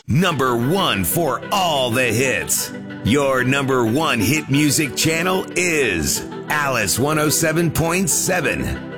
Number one for all the hits. Your number one hit music channel is Alice 107.7.